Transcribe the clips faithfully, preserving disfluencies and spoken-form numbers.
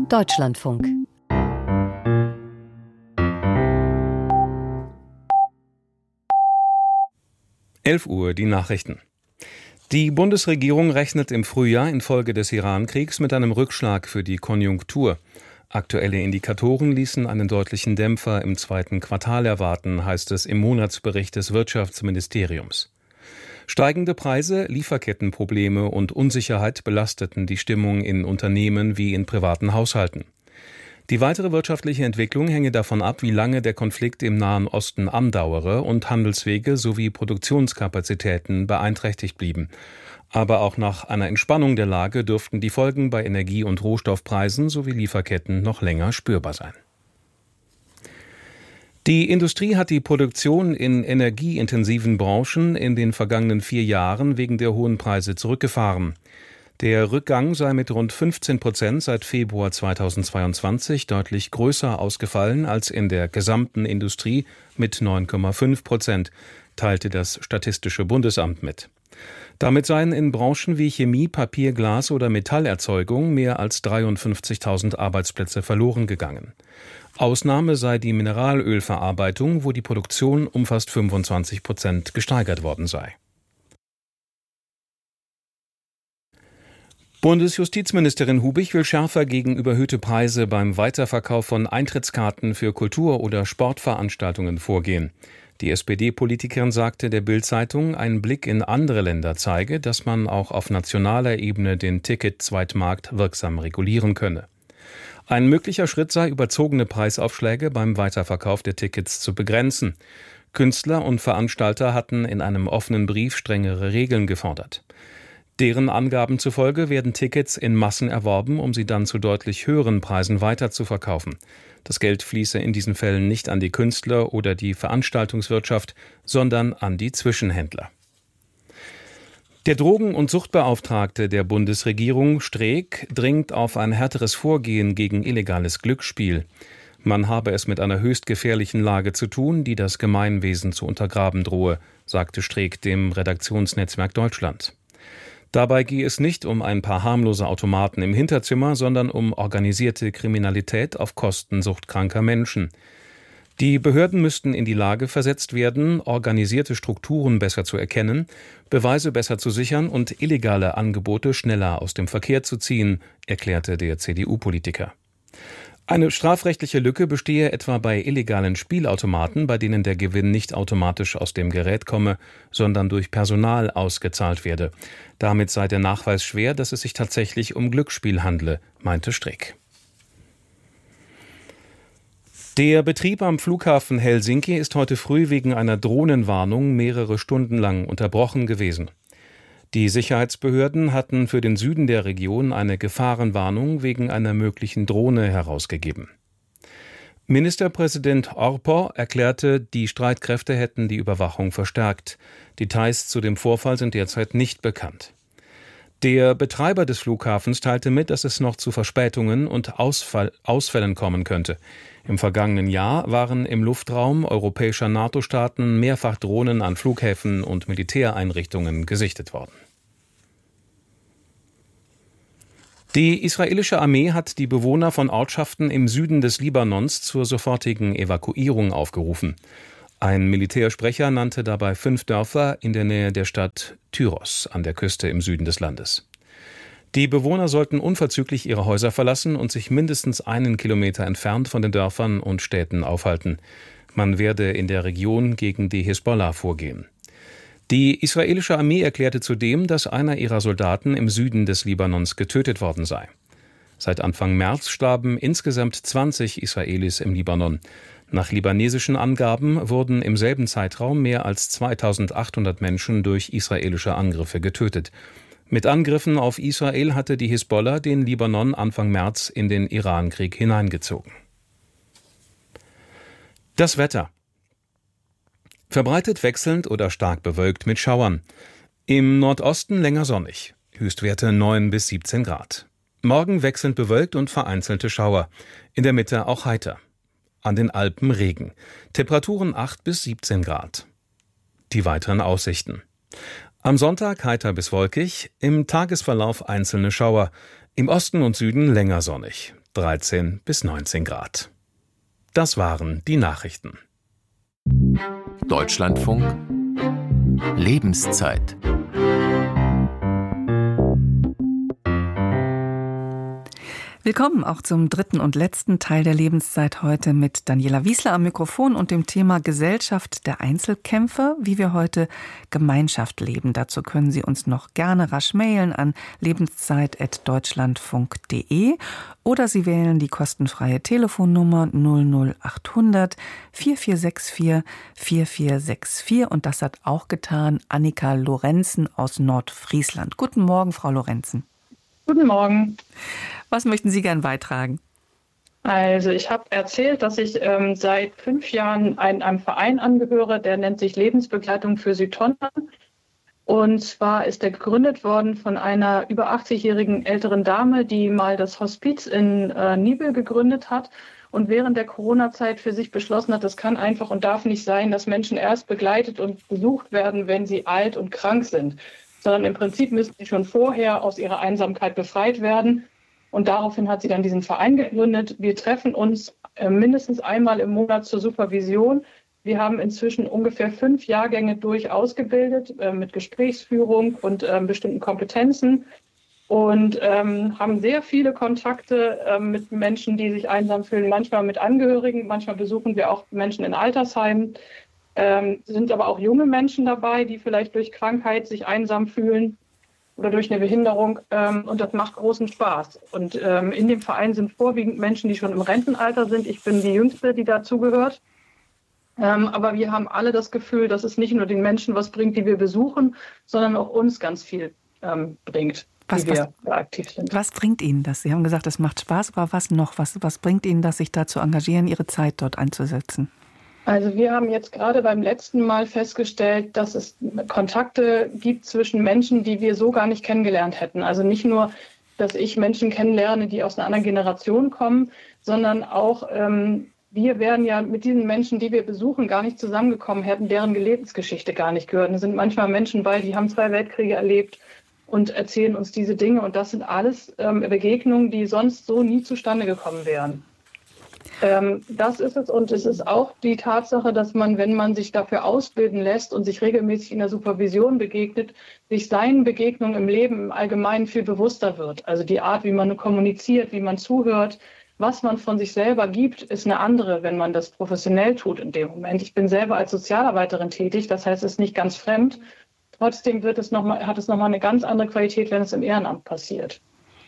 Deutschlandfunk. elf Uhr, die Nachrichten. Die Bundesregierung rechnet im Frühjahr infolge des Iran-Kriegs mit einem Rückschlag für die Konjunktur. Aktuelle Indikatoren ließen einen deutlichen Dämpfer im zweiten Quartal erwarten, heißt es im Monatsbericht des Wirtschaftsministeriums. Steigende Preise, Lieferkettenprobleme und Unsicherheit belasteten die Stimmung in Unternehmen wie in privaten Haushalten. Die weitere wirtschaftliche Entwicklung hänge davon ab, wie lange der Konflikt im Nahen Osten andauere und Handelswege sowie Produktionskapazitäten beeinträchtigt blieben. Aber auch nach einer Entspannung der Lage dürften die Folgen bei Energie- und Rohstoffpreisen sowie Lieferketten noch länger spürbar sein. Die Industrie hat die Produktion in energieintensiven Branchen in den vergangenen vier Jahren wegen der hohen Preise zurückgefahren. Der Rückgang sei mit rund fünfzehn Prozent seit Februar zweitausendzweiundzwanzig deutlich größer ausgefallen als in der gesamten Industrie mit neun Komma fünf Prozent, teilte das Statistische Bundesamt mit. Damit seien in Branchen wie Chemie, Papier, Glas oder Metallerzeugung mehr als dreiundfünfzigtausend Arbeitsplätze verloren gegangen. Ausnahme sei die Mineralölverarbeitung, wo die Produktion um fast fünfundzwanzig Prozent gesteigert worden sei. Bundesjustizministerin Hubich will schärfer gegen überhöhte Preise beim Weiterverkauf von Eintrittskarten für Kultur- oder Sportveranstaltungen vorgehen. Die S P D-Politikerin sagte der Bild-Zeitung, ein Blick in andere Länder zeige, dass man auch auf nationaler Ebene den Ticket-Zweitmarkt wirksam regulieren könne. Ein möglicher Schritt sei, überzogene Preisaufschläge beim Weiterverkauf der Tickets zu begrenzen. Künstler und Veranstalter hatten in einem offenen Brief strengere Regeln gefordert. Deren Angaben zufolge werden Tickets in Massen erworben, um sie dann zu deutlich höheren Preisen weiterzuverkaufen. Das Geld fließe in diesen Fällen nicht an die Künstler oder die Veranstaltungswirtschaft, sondern an die Zwischenhändler. Der Drogen- und Suchtbeauftragte der Bundesregierung, Streeck, dringt auf ein härteres Vorgehen gegen illegales Glücksspiel. Man habe es mit einer höchst gefährlichen Lage zu tun, die das Gemeinwesen zu untergraben drohe, sagte Streeck dem Redaktionsnetzwerk Deutschland. Dabei gehe es nicht um ein paar harmlose Automaten im Hinterzimmer, sondern um organisierte Kriminalität auf Kosten suchtkranker Menschen. Die Behörden müssten in die Lage versetzt werden, organisierte Strukturen besser zu erkennen, Beweise besser zu sichern und illegale Angebote schneller aus dem Verkehr zu ziehen, erklärte der C D U-Politiker. Eine strafrechtliche Lücke bestehe etwa bei illegalen Spielautomaten, bei denen der Gewinn nicht automatisch aus dem Gerät komme, sondern durch Personal ausgezahlt werde. Damit sei der Nachweis schwer, dass es sich tatsächlich um Glücksspiel handle, meinte Streeck. Der Betrieb am Flughafen Helsinki ist heute früh wegen einer Drohnenwarnung mehrere Stunden lang unterbrochen gewesen. Die Sicherheitsbehörden hatten für den Süden der Region eine Gefahrenwarnung wegen einer möglichen Drohne herausgegeben. Ministerpräsident Orpo erklärte, die Streitkräfte hätten die Überwachung verstärkt. Details zu dem Vorfall sind derzeit nicht bekannt. Der Betreiber des Flughafens teilte mit, dass es noch zu Verspätungen und Ausfall, Ausfällen kommen könnte. Im vergangenen Jahr waren im Luftraum europäischer NATO-Staaten mehrfach Drohnen an Flughäfen und Militäreinrichtungen gesichtet worden. Die israelische Armee hat die Bewohner von Ortschaften im Süden des Libanons zur sofortigen Evakuierung aufgerufen. Ein Militärsprecher nannte dabei fünf Dörfer in der Nähe der Stadt Tyros an der Küste im Süden des Landes. Die Bewohner sollten unverzüglich ihre Häuser verlassen und sich mindestens einen Kilometer entfernt von den Dörfern und Städten aufhalten. Man werde in der Region gegen die Hisbollah vorgehen. Die israelische Armee erklärte zudem, dass einer ihrer Soldaten im Süden des Libanons getötet worden sei. Seit Anfang März starben insgesamt zwanzig Israelis im Libanon. Nach libanesischen Angaben wurden im selben Zeitraum mehr als zweitausendachthundert Menschen durch israelische Angriffe getötet. Mit Angriffen auf Israel hatte die Hisbollah den Libanon Anfang März in den Iran-Krieg hineingezogen. Das Wetter. Verbreitet wechselnd oder stark bewölkt mit Schauern. Im Nordosten länger sonnig. Höchstwerte neun bis siebzehn Grad. Morgen wechselnd bewölkt und vereinzelte Schauer. In der Mitte auch heiter. An den Alpen Regen. Temperaturen acht bis siebzehn Grad. Die weiteren Aussichten. Am Sonntag heiter bis wolkig, im Tagesverlauf einzelne Schauer. Im Osten und Süden länger sonnig. dreizehn bis neunzehn Grad. Das waren die Nachrichten. Deutschlandfunk Lebenszeit. Willkommen auch zum dritten und letzten Teil der Lebenszeit heute mit Daniela Wiesler am Mikrofon und dem Thema Gesellschaft der Einzelkämpfer, wie wir heute Gemeinschaft leben. Dazu können Sie uns noch gerne rasch mailen an lebenszeit at deutschlandfunk punkt de oder Sie wählen die kostenfreie Telefonnummer null null achthundert vier vier sechs vier vier vier sechs vier und das hat auch getan Annika Lorenzen aus Nordfriesland. Guten Morgen, Frau Lorenzen. Guten Morgen. Was möchten Sie gern beitragen? Also ich habe erzählt, dass ich ähm, seit fünf Jahren ein, einem Verein angehöre, der nennt sich Lebensbegleitung für Südtondern. Und zwar ist er gegründet worden von einer über achtzig-jährigen älteren Dame, die mal das Hospiz in äh, Nibel gegründet hat und während der Corona-Zeit für sich beschlossen hat, das kann einfach und darf nicht sein, dass Menschen erst begleitet und besucht werden, wenn sie alt und krank sind, sondern im Prinzip müssen sie schon vorher aus ihrer Einsamkeit befreit werden. Und daraufhin hat sie dann diesen Verein gegründet. Wir treffen uns äh, mindestens einmal im Monat zur Supervision. Wir haben inzwischen ungefähr fünf Jahrgänge durch ausgebildet äh, mit Gesprächsführung und äh, bestimmten Kompetenzen und ähm, haben sehr viele Kontakte äh, mit Menschen, die sich einsam fühlen, manchmal mit Angehörigen, manchmal besuchen wir auch Menschen in Altersheimen. Ähm, sind aber auch junge Menschen dabei, die vielleicht durch Krankheit sich einsam fühlen oder durch eine Behinderung. Ähm, und das macht großen Spaß. Und ähm, in dem Verein sind vorwiegend Menschen, die schon im Rentenalter sind. Ich bin die Jüngste, die dazugehört. Ähm, aber wir haben alle das Gefühl, dass es nicht nur den Menschen was bringt, die wir besuchen, sondern auch uns ganz viel ähm, bringt, was, wie wir was, aktiv sind. Was bringt Ihnen das? Sie haben gesagt, es macht Spaß, aber was noch? Was, was bringt Ihnen das, sich da zu engagieren, Ihre Zeit dort einzusetzen? Also wir haben jetzt gerade beim letzten Mal festgestellt, dass es Kontakte gibt zwischen Menschen, die wir so gar nicht kennengelernt hätten. Also nicht nur, dass ich Menschen kennenlerne, die aus einer anderen Generation kommen, sondern auch ähm, wir wären ja mit diesen Menschen, die wir besuchen, gar nicht zusammengekommen, hätten deren Lebensgeschichte gar nicht gehört. Es sind manchmal Menschen bei, die haben zwei Weltkriege erlebt und erzählen uns diese Dinge. Und das sind alles ähm, Begegnungen, die sonst so nie zustande gekommen wären. Ähm, das ist es und es ist auch die Tatsache, dass man, wenn man sich dafür ausbilden lässt und sich regelmäßig in der Supervision begegnet, sich seinen Begegnungen im Leben im Allgemeinen viel bewusster wird. Also die Art, wie man kommuniziert, wie man zuhört, was man von sich selber gibt, ist eine andere, wenn man das professionell tut in dem Moment. Ich bin selber als Sozialarbeiterin tätig, das heißt, es ist nicht ganz fremd. Trotzdem wird es noch mal, hat es nochmal eine ganz andere Qualität, wenn es im Ehrenamt passiert.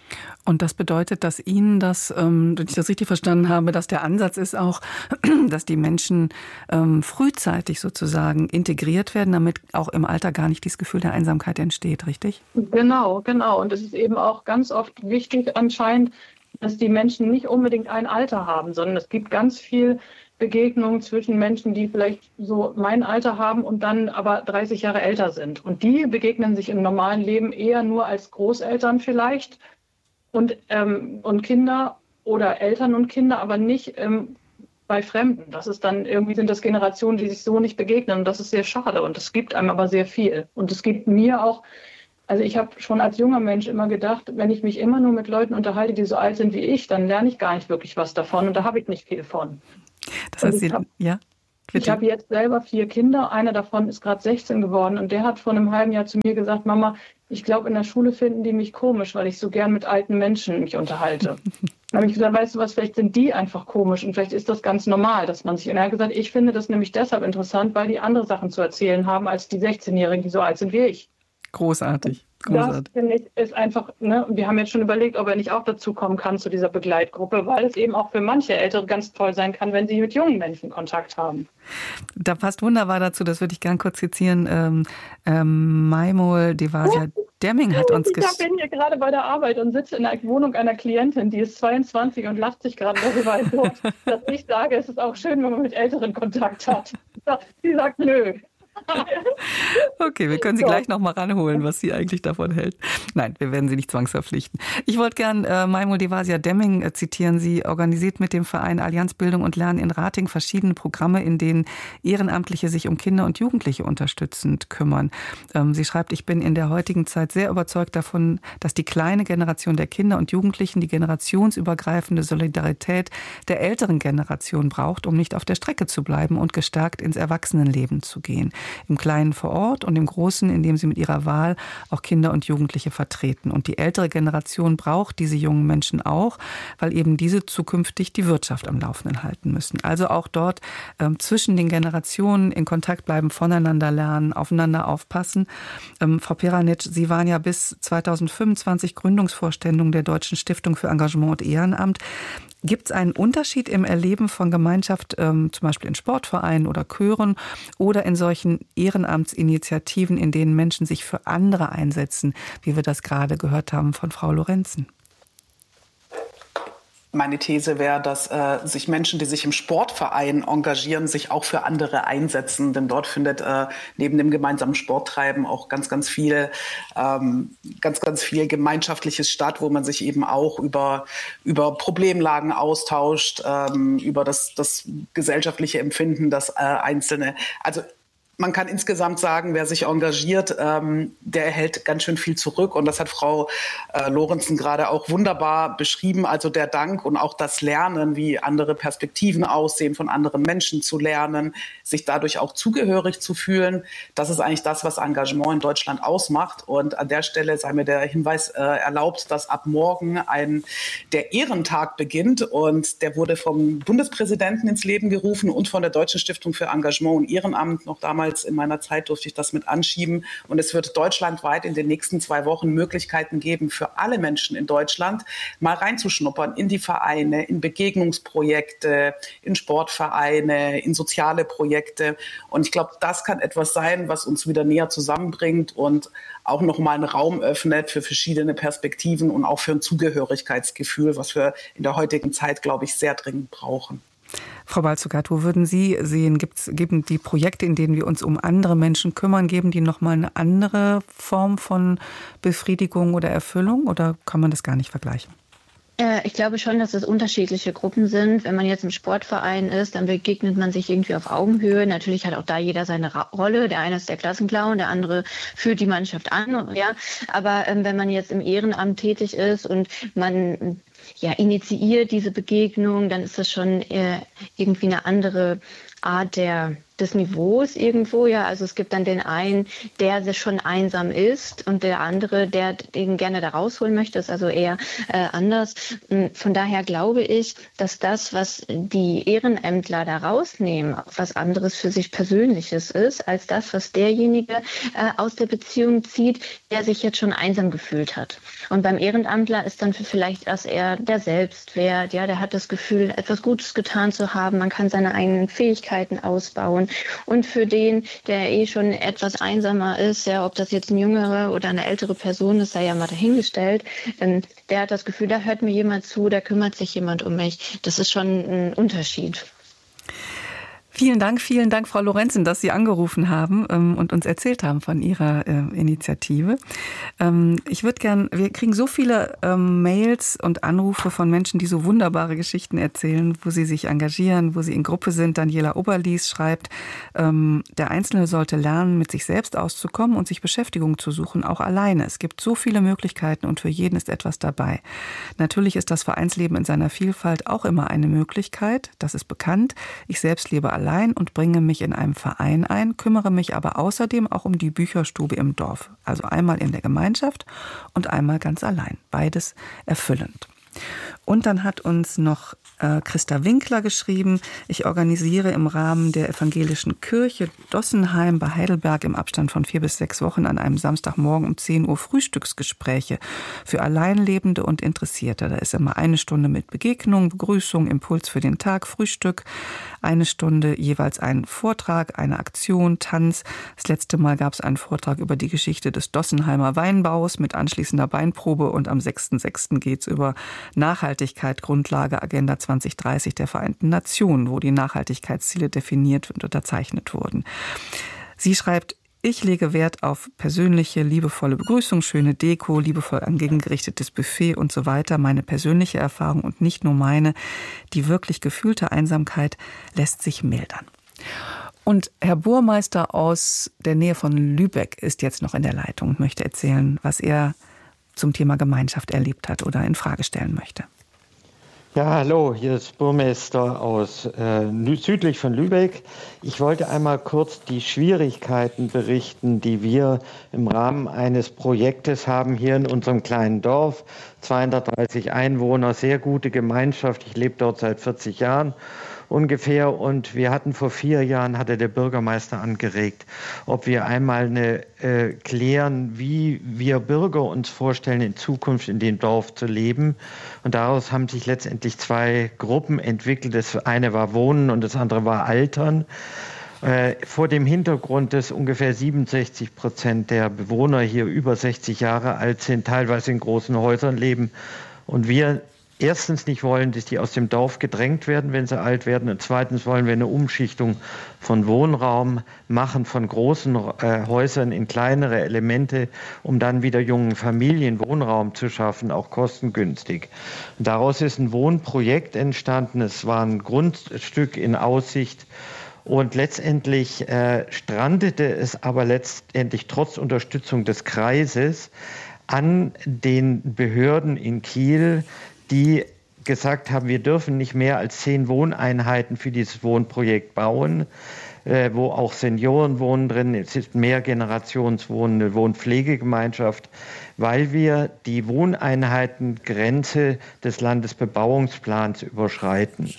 Und das bedeutet, dass Ihnen das, ähm, wenn ich das richtig verstanden habe, dass der Ansatz ist auch, dass die Menschen ähm, frühzeitig sozusagen integriert werden, damit auch im Alter gar nicht dieses Gefühl der Einsamkeit entsteht, richtig? Genau, genau. Und es ist eben auch ganz oft wichtig anscheinend, dass die Menschen nicht unbedingt ein Alter haben, sondern es gibt ganz viel Begegnungen zwischen Menschen, die vielleicht so mein Alter haben und dann aber dreißig Jahre älter sind. Und die begegnen sich im normalen Leben eher nur als Großeltern vielleicht. Und, ähm, und Kinder oder Eltern und Kinder, aber nicht ähm, bei Fremden. Das ist dann irgendwie sind das Generationen, die sich so nicht begegnen. Und das ist sehr schade. Und es gibt einem aber sehr viel. Und es gibt mir auch, also ich habe schon als junger Mensch immer gedacht, wenn ich mich immer nur mit Leuten unterhalte, die so alt sind wie ich, dann lerne ich gar nicht wirklich was davon. Und da habe ich nicht viel von. Das heißt, Sie, hab, ja. Bitte. Ich habe jetzt selber vier Kinder. Einer davon ist gerade sechzehn geworden und der hat vor einem halben Jahr zu mir gesagt, Mama, ich glaube, in der Schule finden die mich komisch, weil ich so gern mit alten Menschen mich unterhalte. Dann habe ich gesagt, weißt du was, vielleicht sind die einfach komisch und vielleicht ist das ganz normal, dass man sich... Und er hat gesagt, ich finde das nämlich deshalb interessant, weil die andere Sachen zu erzählen haben als die sechzehnjährigen, die so alt sind wie ich. Großartig. Großartig. Das, finde ich, ist einfach, ne, wir haben jetzt schon überlegt, ob er nicht auch dazu kommen kann zu dieser Begleitgruppe, weil es eben auch für manche Ältere ganz toll sein kann, wenn sie mit jungen Menschen Kontakt haben. Da passt wunderbar dazu, das würde ich gern kurz zitieren. Ähm, ähm, Maimol Devasia Demming hat uns gesagt. Ich bin hier gerade bei der Arbeit und sitze in der Wohnung einer Klientin, die ist zweiundzwanzig und lacht sich gerade darüber tot, dass ich sage, es ist auch schön, wenn man mit Älteren Kontakt hat. Sie sagt, nö. Okay, wir können Sie So. gleich noch mal ranholen, was sie eigentlich davon hält. Nein, wir werden Sie nicht zwangsverpflichten. Ich wollte gern äh, Maimol Devasia Demming äh, zitieren. Sie organisiert mit dem Verein Allianz Bildung und Lernen in Rating verschiedene Programme, in denen Ehrenamtliche sich um Kinder und Jugendliche unterstützend kümmern. Ähm, sie schreibt, ich bin in der heutigen Zeit sehr überzeugt davon, dass die kleine Generation der Kinder und Jugendlichen die generationsübergreifende Solidarität der älteren Generation braucht, um nicht auf der Strecke zu bleiben und gestärkt ins Erwachsenenleben zu gehen. Im Kleinen vor Ort und im Großen, indem sie mit ihrer Wahl auch Kinder und Jugendliche vertreten. Und die ältere Generation braucht diese jungen Menschen auch, weil eben diese zukünftig die Wirtschaft am Laufenden halten müssen. Also auch dort ähm, zwischen den Generationen in Kontakt bleiben, voneinander lernen, aufeinander aufpassen. Ähm, Frau Peranitsch, Sie waren ja bis zweitausendfünfundzwanzig Gründungsvorständin der Deutschen Stiftung für Engagement und Ehrenamt. Gibt es einen Unterschied im Erleben von Gemeinschaft, ähm, zum Beispiel in Sportvereinen oder Chören oder in solchen Ehrenamtsinitiativen, in denen Menschen sich für andere einsetzen, wie wir das gerade gehört haben von Frau Lorenzen? Meine These wäre, dass äh, sich Menschen, die sich im Sportverein engagieren, sich auch für andere einsetzen. Denn dort findet äh, neben dem gemeinsamen Sporttreiben auch ganz, ganz viel, ähm, ganz, ganz viel Gemeinschaftliches statt, wo man sich eben auch über, über Problemlagen austauscht, ähm, über das, das gesellschaftliche Empfinden, das äh, Einzelne. Also man kann insgesamt sagen, wer sich engagiert, ähm, der erhält ganz schön viel zurück. Und das hat Frau äh, Lorenzen gerade auch wunderbar beschrieben. Also der Dank und auch das Lernen, wie andere Perspektiven aussehen, von anderen Menschen zu lernen, sich dadurch auch zugehörig zu fühlen. Das ist eigentlich das, was Engagement in Deutschland ausmacht. Und an der Stelle sei mir der Hinweis äh, erlaubt, dass ab morgen ein, der Ehrentag beginnt. Und der wurde vom Bundespräsidenten ins Leben gerufen und von der Deutschen Stiftung für Engagement und Ehrenamt noch damals. In meiner Zeit durfte ich das mit anschieben. Und es wird deutschlandweit in den nächsten zwei Wochen Möglichkeiten geben, für alle Menschen in Deutschland mal reinzuschnuppern in die Vereine, in Begegnungsprojekte, in Sportvereine, in soziale Projekte. Und ich glaube, das kann etwas sein, was uns wieder näher zusammenbringt und auch nochmal einen Raum öffnet für verschiedene Perspektiven und auch für ein Zugehörigkeitsgefühl, was wir in der heutigen Zeit, glaube ich, sehr dringend brauchen. Frau Balzugat, wo würden Sie sehen, gibt's, geben die Projekte, in denen wir uns um andere Menschen kümmern, geben die nochmal eine andere Form von Befriedigung oder Erfüllung oder kann man das gar nicht vergleichen? Ich glaube schon, dass es unterschiedliche Gruppen sind. Wenn man jetzt im Sportverein ist, dann begegnet man sich irgendwie auf Augenhöhe. Natürlich hat auch da jeder seine Ra- Rolle. Der eine ist der Klassenclown, der andere führt die Mannschaft an. Ja. Aber ähm, wenn man jetzt im Ehrenamt tätig ist und man ja, initiiert diese Begegnung, dann ist das schon äh, irgendwie eine andere Art der des Niveaus irgendwo, ja, also es gibt dann den einen, der schon einsam ist und der andere, der den gerne da rausholen möchte, ist also eher äh, anders. Von daher glaube ich, dass das, was die Ehrenämtler da rausnehmen, auch was anderes für sich Persönliches ist, als das, was derjenige äh, aus der Beziehung zieht, der sich jetzt schon einsam gefühlt hat. Und beim Ehrenamtler ist dann vielleicht erst eher der Selbstwert, ja, der hat das Gefühl, etwas Gutes getan zu haben, man kann seine eigenen Fähigkeiten ausbauen. Und für den, der eh schon etwas einsamer ist, ja, ob das jetzt ein jüngere oder eine ältere Person ist, sei ja mal dahingestellt, ähm, der hat das Gefühl, da hört mir jemand zu, da kümmert sich jemand um mich. Das ist schon ein Unterschied. Vielen Dank, vielen Dank, Frau Lorenzen, dass Sie angerufen haben ähm, und uns erzählt haben von Ihrer äh, Initiative. Ähm, ich würde gern, wir kriegen so viele ähm, Mails und Anrufe von Menschen, die so wunderbare Geschichten erzählen, wo sie sich engagieren, wo sie in Gruppe sind. Daniela Oberlies schreibt, ähm, der Einzelne sollte lernen, mit sich selbst auszukommen und sich Beschäftigung zu suchen, auch alleine. Es gibt so viele Möglichkeiten und für jeden ist etwas dabei. Natürlich ist das Vereinsleben in seiner Vielfalt auch immer eine Möglichkeit, das ist bekannt. Ich selbst lebe allein und bringe mich in einem Verein ein, kümmere mich aber außerdem auch um die Bücherstube im Dorf. Also einmal in der Gemeinschaft und einmal ganz allein. Beides erfüllend. Und dann hat uns noch äh, Christa Winkler geschrieben, ich organisiere im Rahmen der evangelischen Kirche Dossenheim bei Heidelberg im Abstand von vier bis sechs Wochen an einem Samstagmorgen um zehn Uhr Frühstücksgespräche für Alleinlebende und Interessierte. Da ist immer eine Stunde mit Begegnung, Begrüßung, Impuls für den Tag, Frühstück, eine Stunde jeweils ein Vortrag, eine Aktion, Tanz. Das letzte Mal gab es einen Vortrag über die Geschichte des Dossenheimer Weinbaus mit anschließender Weinprobe und am sechsten sechsten geht es über Nachhaltigkeit, Grundlage Agenda zwanzig dreißig der Vereinten Nationen, wo die Nachhaltigkeitsziele definiert und unterzeichnet wurden. Sie schreibt: Ich lege Wert auf persönliche, liebevolle Begrüßung, schöne Deko, liebevoll angegengerichtetes Buffet und so weiter. Meine persönliche Erfahrung und nicht nur meine. Die wirklich gefühlte Einsamkeit lässt sich mildern. Und Herr Burmeister aus der Nähe von Lübeck ist jetzt noch in der Leitung und möchte erzählen, was er zum Thema Gemeinschaft erlebt hat oder in Frage stellen möchte. Ja, hallo, hier ist Burmeister aus äh, südlich von Lübeck. Ich wollte einmal kurz die Schwierigkeiten berichten, die wir im Rahmen eines Projektes haben hier in unserem kleinen Dorf. zweihundertdreißig Einwohner, sehr gute Gemeinschaft. Ich lebe dort seit vierzig Jahren ungefähr, und wir hatten vor vier Jahren, hatte der Bürgermeister angeregt, ob wir einmal eine, äh, klären, wie wir Bürger uns vorstellen, in Zukunft in dem Dorf zu leben. Und daraus haben sich letztendlich zwei Gruppen entwickelt. Das eine war Wohnen und das andere war Altern. Äh, vor dem Hintergrund, dass ungefähr siebenundsechzig Prozent der Bewohner hier über sechzig Jahre alt sind, teilweise in großen Häusern leben, und wir erstens nicht wollen, dass die aus dem Dorf gedrängt werden, wenn sie alt werden. Und zweitens wollen wir eine Umschichtung von Wohnraum machen, von großen äh, Häusern in kleinere Elemente, um dann wieder jungen Familien Wohnraum zu schaffen, auch kostengünstig. Und daraus ist ein Wohnprojekt entstanden. Es war ein Grundstück in Aussicht. Und letztendlich äh, strandete es aber letztendlich trotz Unterstützung des Kreises an den Behörden in Kiel, die gesagt haben, wir dürfen nicht mehr als zehn Wohneinheiten für dieses Wohnprojekt bauen, äh, wo auch Senioren wohnen drin, es ist Mehrgenerationswohnen, eine Wohnpflegegemeinschaft, weil wir die Wohneinheitengrenze des Landesbebauungsplans überschreiten.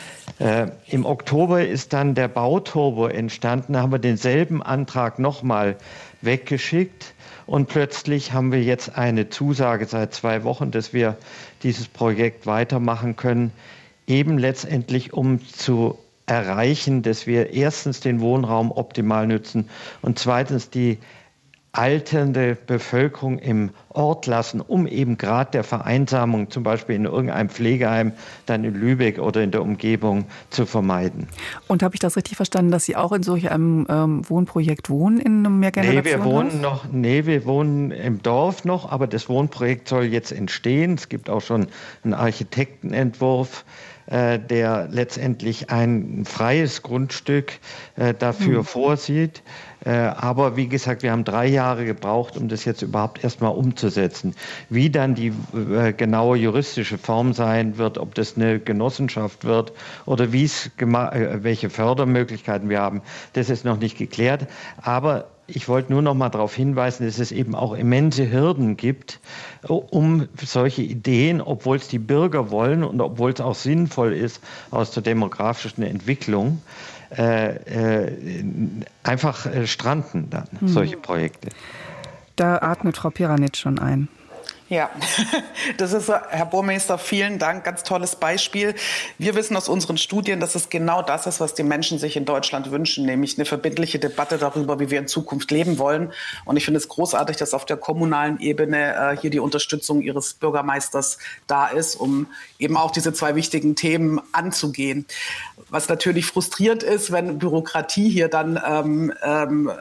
Äh, Im Oktober ist dann der Bauturbo entstanden, da haben wir denselben Antrag nochmal weggeschickt. Und plötzlich haben wir jetzt eine Zusage seit zwei Wochen, dass wir dieses Projekt weitermachen können, eben letztendlich um zu erreichen, dass wir erstens den Wohnraum optimal nutzen und zweitens die alternde Bevölkerung im Ort lassen, um eben gerade der Vereinsamung, zum Beispiel in irgendeinem Pflegeheim, dann in Lübeck oder in der Umgebung, zu vermeiden. Und habe ich das richtig verstanden, dass Sie auch in solch einem ähm, Wohnprojekt wohnen, in einem Mehrgenerationenhaus? Nee, wir wohnen noch, nee, wir wohnen im Dorf noch, aber das Wohnprojekt soll jetzt entstehen. Es gibt auch schon einen Architektenentwurf, äh, der letztendlich ein freies Grundstück äh, dafür hm. vorsieht. Aber wie gesagt, wir haben drei Jahre gebraucht, um das jetzt überhaupt erstmal umzusetzen. Wie dann die äh, genaue juristische Form sein wird, ob das eine Genossenschaft wird oder wie es gema- äh, welche Fördermöglichkeiten wir haben, das ist noch nicht geklärt. Aber ich wollte nur noch mal darauf hinweisen, dass es eben auch immense Hürden gibt, um solche Ideen, obwohl es die Bürger wollen und obwohl es auch sinnvoll ist aus der demografischen Entwicklung, Äh, äh, einfach äh, stranden dann, hm. solche Projekte. Da atmet Frau Piranitsch schon ein. Ja, das ist, Herr Burmeister, vielen Dank, ganz tolles Beispiel. Wir wissen aus unseren Studien, dass es genau das ist, was die Menschen sich in Deutschland wünschen, nämlich eine verbindliche Debatte darüber, wie wir in Zukunft leben wollen. Und ich finde es großartig, dass auf der kommunalen Ebene äh, hier die Unterstützung Ihres Bürgermeisters da ist, um eben auch diese zwei wichtigen Themen anzugehen. Was natürlich frustriert ist, wenn Bürokratie hier dann ähm, ähm,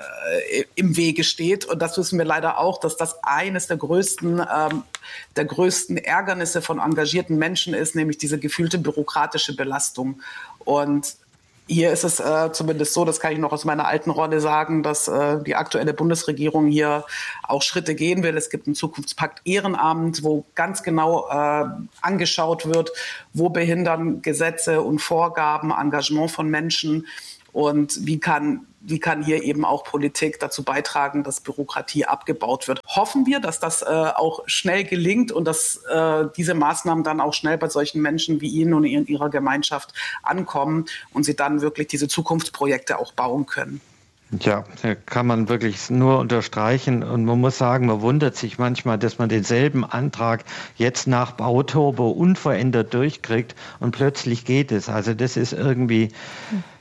im Wege steht. Und das wissen wir leider auch, dass das eines der größten ähm, der größten Ärgernisse von engagierten Menschen ist, nämlich diese gefühlte bürokratische Belastung. Und hier ist es äh, zumindest so, das kann ich noch aus meiner alten Rolle sagen, dass äh, die aktuelle Bundesregierung hier auch Schritte gehen will. Es gibt einen Zukunftspakt Ehrenamt, wo ganz genau äh, angeschaut wird, wo behindern Gesetze und Vorgaben Engagement von Menschen und wie kann Wie kann hier eben auch Politik dazu beitragen, dass Bürokratie abgebaut wird? Hoffen wir, dass das äh, auch schnell gelingt und dass äh, diese Maßnahmen dann auch schnell bei solchen Menschen wie Ihnen und in Ihrer Gemeinschaft ankommen und Sie dann wirklich diese Zukunftsprojekte auch bauen können. Ja, da kann man wirklich nur unterstreichen. Und man muss sagen, man wundert sich manchmal, dass man denselben Antrag jetzt nach Bauturbo unverändert durchkriegt und plötzlich geht es. Also das ist irgendwie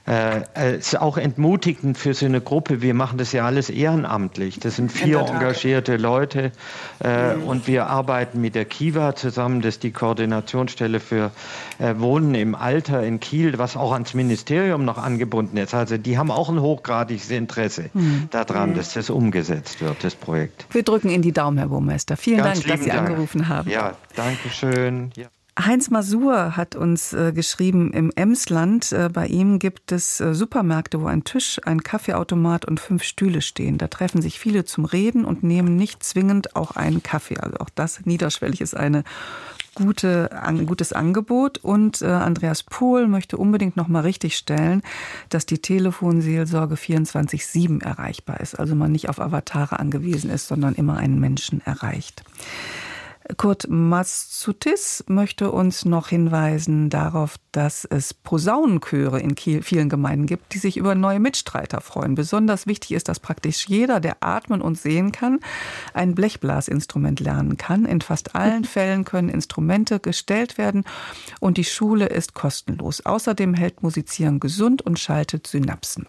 äh, ist auch entmutigend für so eine Gruppe. Wir machen das ja alles ehrenamtlich. Das sind vier engagierte Leute äh, mhm. und wir arbeiten mit der Kiva zusammen. Das ist die Koordinationsstelle für äh, Wohnen im Alter in Kiel, was auch ans Ministerium noch angebunden ist. Also die haben auch ein hochgradiges Interesse mhm. daran, mhm. dass das umgesetzt wird, das Projekt. Wir drücken Ihnen die Daumen, Herr Burmeister. Vielen Ganz Dank, dass Sie Dank. angerufen haben. Ja, danke schön. Ja. Heinz Masur hat uns äh, geschrieben, im Emsland, äh, bei ihm gibt es äh, Supermärkte, wo ein Tisch, ein Kaffeeautomat und fünf Stühle stehen. Da treffen sich viele zum Reden und nehmen nicht zwingend auch einen Kaffee. Also auch das niederschwellig ist eine gute, ein gutes Angebot. Und äh, Andreas Pohl möchte unbedingt noch mal richtigstellen, dass die Telefonseelsorge vierundzwanzig sieben erreichbar ist. Also man nicht auf Avatare angewiesen ist, sondern immer einen Menschen erreicht. Kurt Maszutis möchte uns noch hinweisen darauf, dass es Posaunenchöre in vielen Gemeinden gibt, die sich über neue Mitstreiter freuen. Besonders wichtig ist, dass praktisch jeder, der atmen und sehen kann, ein Blechblasinstrument lernen kann. In fast allen Fällen können Instrumente gestellt werden und die Schule ist kostenlos. Außerdem hält Musizieren gesund und schaltet Synapsen.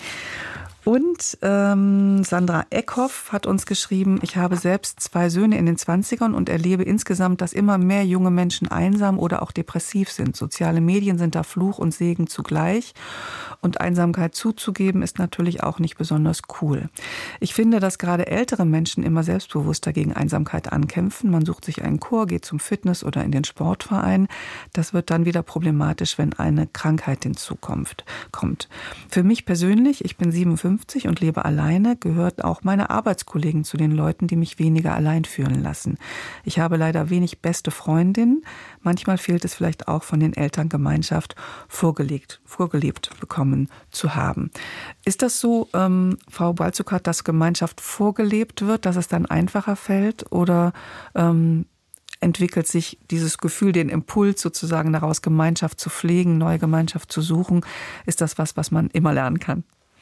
Und ähm, Sandra Eckhoff hat uns geschrieben, ich habe selbst zwei Söhne in den Zwanzigern und erlebe insgesamt, dass immer mehr junge Menschen einsam oder auch depressiv sind. Soziale Medien sind da Fluch und Segen zugleich. Und Einsamkeit zuzugeben, ist natürlich auch nicht besonders cool. Ich finde, dass gerade ältere Menschen immer selbstbewusster gegen Einsamkeit ankämpfen. Man sucht sich einen Chor, geht zum Fitness oder in den Sportverein. Das wird dann wieder problematisch, wenn eine Krankheit hinzukommt. Kommt. Für mich persönlich, ich bin siebenundfünfzig und lebe alleine, gehört auch meine Arbeitskollegen zu den Leuten, die mich weniger allein fühlen lassen. Ich habe leider wenig beste Freundinnen. Manchmal fehlt es vielleicht auch von den Eltern Gemeinschaft vorgelegt, vorgelebt bekommen zu haben. Ist das so, ähm, Frau Balzuckert, dass Gemeinschaft vorgelebt wird, dass es dann einfacher fällt? Oder ähm, entwickelt sich dieses Gefühl, den Impuls sozusagen daraus, Gemeinschaft zu pflegen, neue Gemeinschaft zu suchen? Ist das was, was man immer lernen kann?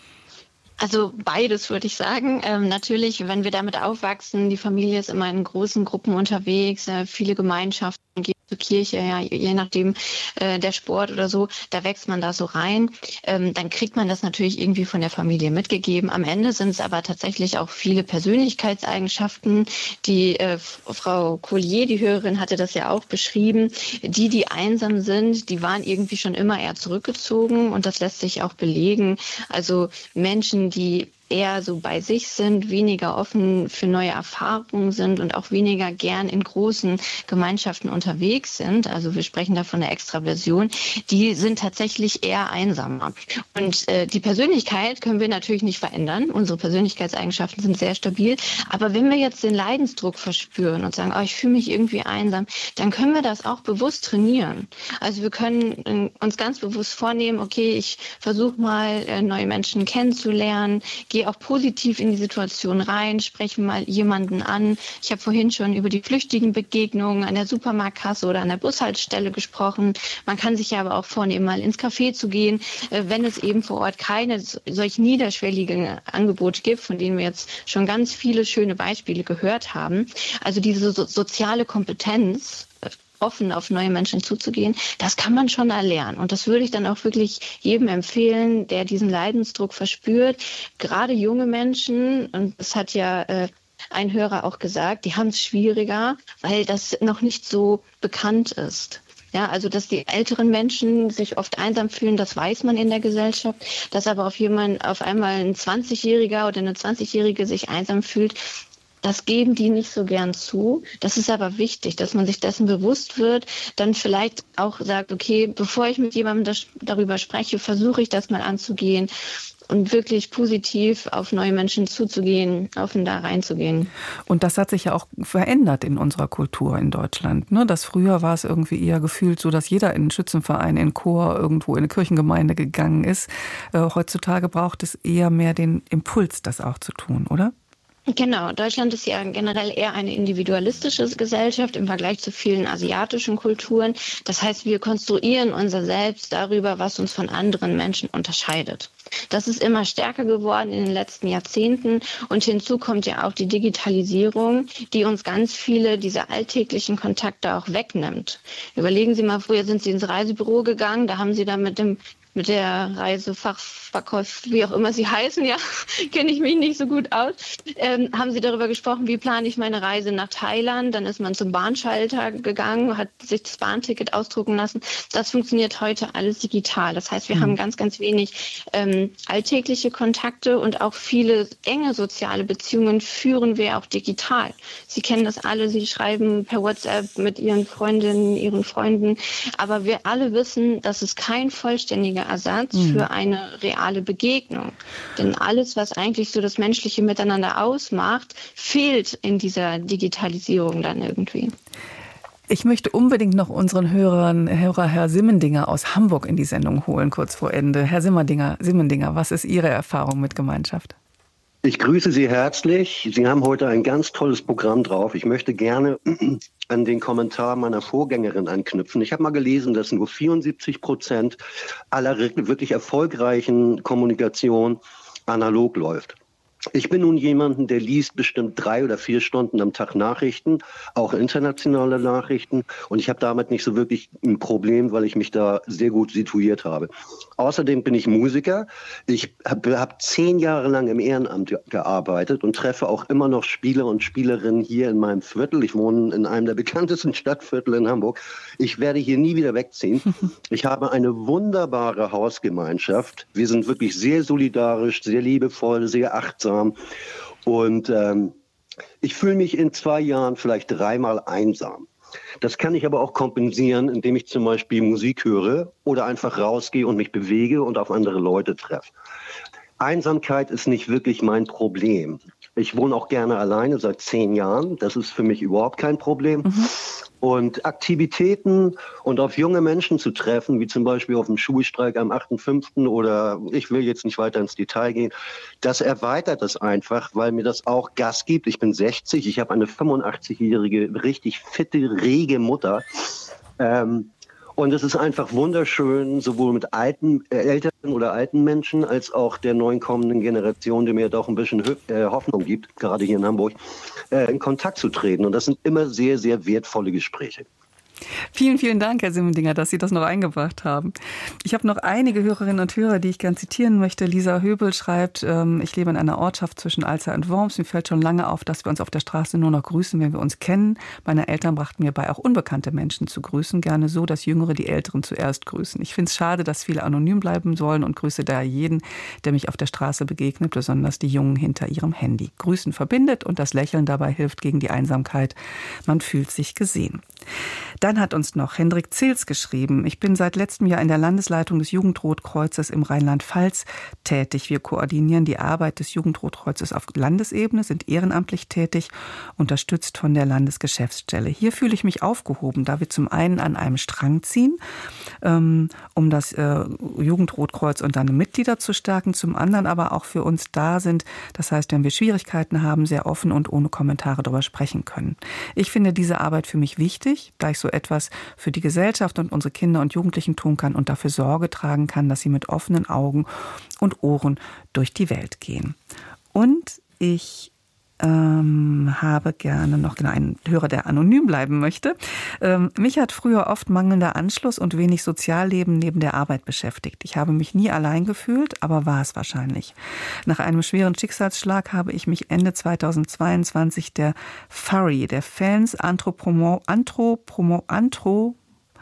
Also beides, würde ich sagen. Ähm, natürlich, wenn wir damit aufwachsen, die Familie ist immer in großen Gruppen unterwegs, äh, viele Gemeinschaften, geht zur Kirche, ja, je nachdem äh, der Sport oder so, da wächst man da so rein. Ähm, dann kriegt man das natürlich irgendwie von der Familie mitgegeben. Am Ende sind es aber tatsächlich auch viele Persönlichkeitseigenschaften. Die äh, Frau Collier, die Hörerin, hatte das ja auch beschrieben. Die, die einsam sind, die waren irgendwie schon immer eher zurückgezogen und das lässt sich auch belegen. Also Menschen, die eher so bei sich sind, weniger offen für neue Erfahrungen sind und auch weniger gern in großen Gemeinschaften unterwegs sind, also wir sprechen da von der Extraversion, die sind tatsächlich eher einsamer. Und äh, die Persönlichkeit können wir natürlich nicht verändern. Unsere Persönlichkeitseigenschaften sind sehr stabil. Aber wenn wir jetzt den Leidensdruck verspüren und sagen, oh, ich fühle mich irgendwie einsam, dann können wir das auch bewusst trainieren. Also wir können äh, uns ganz bewusst vornehmen, okay, ich versuche mal äh, neue Menschen kennenzulernen, gehe auch positiv in die Situation rein, spreche mal jemanden an. Ich habe vorhin schon über die flüchtigen Begegnungen an der Supermarktkasse oder an der Bushaltestelle gesprochen. Man kann sich ja aber auch vornehmen, mal ins Café zu gehen, wenn es eben vor Ort keine solch niederschwelligen Angebote gibt, von denen wir jetzt schon ganz viele schöne Beispiele gehört haben. Also diese so- soziale Kompetenz, offen auf neue Menschen zuzugehen, das kann man schon erlernen. Und das würde ich dann auch wirklich jedem empfehlen, der diesen Leidensdruck verspürt. Gerade junge Menschen, und das hat ja äh, ein Hörer auch gesagt, die haben es schwieriger, weil das noch nicht so bekannt ist. Ja, also dass die älteren Menschen sich oft einsam fühlen, das weiß man in der Gesellschaft. Dass aber auf jemand, auf einmal ein zwanzigjähriger oder eine zwanzigjährige sich einsam fühlt, das geben die nicht so gern zu. Das ist aber wichtig, dass man sich dessen bewusst wird, dann vielleicht auch sagt, okay, bevor ich mit jemandem das, darüber spreche, versuche ich das mal anzugehen und wirklich positiv auf neue Menschen zuzugehen, offen da reinzugehen. Und das hat sich ja auch verändert in unserer Kultur in Deutschland. Ne? Das früher war es irgendwie eher gefühlt so, dass jeder in einen Schützenverein, in einen Chor, irgendwo in eine Kirchengemeinde gegangen ist. Äh, heutzutage braucht es eher mehr den Impuls, das auch zu tun, oder? Genau, Deutschland ist ja generell eher eine individualistische Gesellschaft im Vergleich zu vielen asiatischen Kulturen. Das heißt, wir konstruieren unser Selbst darüber, was uns von anderen Menschen unterscheidet. Das ist immer stärker geworden in den letzten Jahrzehnten und hinzu kommt ja auch die Digitalisierung, die uns ganz viele dieser alltäglichen Kontakte auch wegnimmt. Überlegen Sie mal, früher sind Sie ins Reisebüro gegangen, da haben Sie dann mit dem mit der Reisefachverkäufer, wie auch immer sie heißen, ja, kenne ich mich nicht so gut aus, ähm, haben sie darüber gesprochen, wie plane ich meine Reise nach Thailand. Dann ist man zum Bahnschalter gegangen, hat sich das Bahnticket ausdrucken lassen. Das funktioniert heute alles digital. Das heißt, wir mhm. haben ganz, ganz wenig ähm, alltägliche Kontakte und auch viele enge soziale Beziehungen führen wir auch digital. Sie kennen das alle, Sie schreiben per WhatsApp mit Ihren Freundinnen, Ihren Freunden. Aber wir alle wissen, das ist kein vollständiger Ersatz mhm. für eine reale Begegnung. Denn alles, was eigentlich so das menschliche Miteinander ausmacht, fehlt in dieser Digitalisierung dann irgendwie. Ich möchte unbedingt noch unseren Hörern, Hörer Herr Simmendinger aus Hamburg in die Sendung holen, kurz vor Ende. Herr Simmendinger, Simmendinger, was ist Ihre Erfahrung mit Gemeinschaft? Ich grüße Sie herzlich. Sie haben heute ein ganz tolles Programm drauf. Ich möchte gerne an den Kommentar meiner Vorgängerin anknüpfen. Ich habe mal gelesen, dass nur vierundsiebzig Prozent aller wirklich erfolgreichen Kommunikation analog läuft. Ich bin nun jemanden, der liest bestimmt drei oder vier Stunden am Tag Nachrichten, auch internationale Nachrichten. Und ich habe damit nicht so wirklich ein Problem, weil ich mich da sehr gut situiert habe. Außerdem bin ich Musiker. Ich habe hab zehn Jahre lang im Ehrenamt gearbeitet und treffe auch immer noch Spieler und Spielerinnen hier in meinem Viertel. Ich wohne in einem der bekanntesten Stadtviertel in Hamburg. Ich werde hier nie wieder wegziehen. Ich habe eine wunderbare Hausgemeinschaft. Wir sind wirklich sehr solidarisch, sehr liebevoll, sehr achtsam. Und ähm, ich fühle mich in zwei Jahren vielleicht dreimal einsam. Das kann ich aber auch kompensieren, indem ich zum Beispiel Musik höre oder einfach rausgehe und mich bewege und auf andere Leute treffe. Einsamkeit ist nicht wirklich mein Problem. Ich wohne auch gerne alleine seit zehn Jahren. Das ist für mich überhaupt kein Problem. Mhm. Und Aktivitäten und auf junge Menschen zu treffen, wie zum Beispiel auf dem Schulstreik am achten fünften oder ich will jetzt nicht weiter ins Detail gehen, das erweitert das einfach, weil mir das auch Gas gibt. Ich bin sechzig, ich habe eine fünfundachtzigjährige, richtig fitte, rege Mutter. Ähm, Und es ist einfach wunderschön, sowohl mit alten, äh, älteren oder alten Menschen als auch der neuen kommenden Generation, die mir doch ein bisschen äh, Hoffnung gibt, gerade hier in Hamburg, äh, in Kontakt zu treten. Und das sind immer sehr, sehr wertvolle Gespräche. Vielen, vielen Dank, Herr Simmendinger, dass Sie das noch eingebracht haben. Ich habe noch einige Hörerinnen und Hörer, die ich gern zitieren möchte. Lisa Höbel schreibt, ähm, ich lebe in einer Ortschaft zwischen Alzey und Worms. Mir fällt schon lange auf, dass wir uns auf der Straße nur noch grüßen, wenn wir uns kennen. Meine Eltern brachten mir bei, auch unbekannte Menschen zu grüßen. Gerne so, dass Jüngere die Älteren zuerst grüßen. Ich finde es schade, dass viele anonym bleiben sollen und grüße daher jeden, der mich auf der Straße begegnet, besonders die Jungen hinter ihrem Handy. Grüßen verbindet und das Lächeln dabei hilft gegen die Einsamkeit. Man fühlt sich gesehen. Dann hat uns noch Hendrik Zils geschrieben. Ich bin seit letztem Jahr in der Landesleitung des Jugendrotkreuzes im Rheinland-Pfalz tätig. Wir koordinieren die Arbeit des Jugendrotkreuzes auf Landesebene, sind ehrenamtlich tätig, unterstützt von der Landesgeschäftsstelle. Hier fühle ich mich aufgehoben, da wir zum einen an einem Strang ziehen, um das Jugendrotkreuz und seine Mitglieder zu stärken, zum anderen aber auch für uns da sind. Das heißt, wenn wir Schwierigkeiten haben, sehr offen und ohne Kommentare darüber sprechen können. Ich finde diese Arbeit für mich wichtig, da ich so etwas für die Gesellschaft und unsere Kinder und Jugendlichen tun kann und dafür Sorge tragen kann, dass sie mit offenen Augen und Ohren durch die Welt gehen. Und ich ähm, habe gerne noch genau einen Hörer, der anonym bleiben möchte. Ähm, mich hat früher oft mangelnder Anschluss und wenig Sozialleben neben der Arbeit beschäftigt. Ich habe mich nie allein gefühlt, aber war es wahrscheinlich. Nach einem schweren Schicksalsschlag habe ich mich Ende zweitausendzweiundzwanzig der Furry, der Fans Anthropomo, Anthropomo, Anthro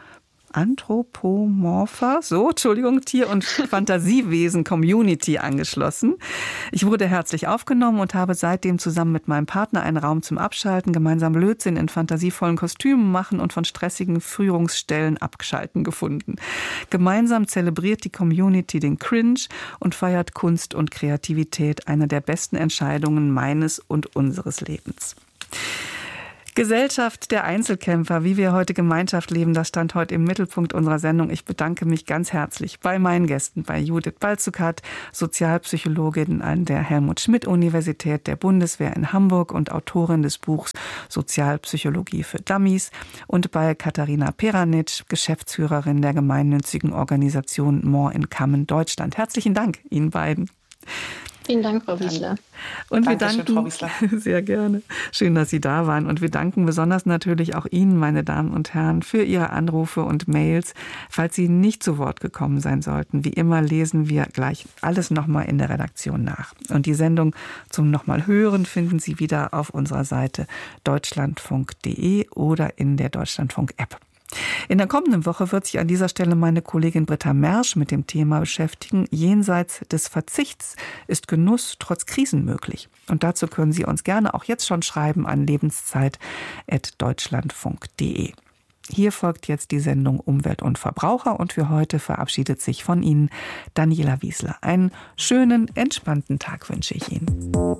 Anthropomorpha, so, Entschuldigung, Tier- und Fantasiewesen-Community angeschlossen. Ich wurde herzlich aufgenommen und habe seitdem zusammen mit meinem Partner einen Raum zum Abschalten, gemeinsam Blödsinn in fantasievollen Kostümen machen und von stressigen Führungsstellen abschalten gefunden. Gemeinsam zelebriert die Community den Cringe und feiert Kunst und Kreativität, eine der besten Entscheidungen meines und unseres Lebens. Gesellschaft der Einzelkämpfer, wie wir heute Gemeinschaft leben, das stand heute im Mittelpunkt unserer Sendung. Ich bedanke mich ganz herzlich bei meinen Gästen, bei Judith Balzukat, Sozialpsychologin an der Helmut-Schmidt-Universität der Bundeswehr in Hamburg und Autorin des Buchs Sozialpsychologie für Dummies, und bei Katharina Peranitsch, Geschäftsführerin der gemeinnützigen Organisation More in Common Deutschland. Herzlichen Dank Ihnen beiden. Vielen Dank, Frau Wiesler. Und wir Dankeschön, danken, Frau Wiesler. Sehr gerne. Schön, dass Sie da waren. Und wir danken besonders natürlich auch Ihnen, meine Damen und Herren, für Ihre Anrufe und Mails. Falls Sie nicht zu Wort gekommen sein sollten, wie immer lesen wir gleich alles nochmal in der Redaktion nach. Und die Sendung zum nochmal hören finden Sie wieder auf unserer Seite deutschlandfunk punkt de oder in der Deutschlandfunk-App. In der kommenden Woche wird sich an dieser Stelle meine Kollegin Britta Mersch mit dem Thema beschäftigen. Jenseits des Verzichts ist Genuss trotz Krisen möglich. Und dazu können Sie uns gerne auch jetzt schon schreiben an lebenszeit at deutschlandfunk punkt de. Hier folgt jetzt die Sendung Umwelt und Verbraucher und für heute verabschiedet sich von Ihnen Daniela Wiesler. Einen schönen, entspannten Tag wünsche ich Ihnen.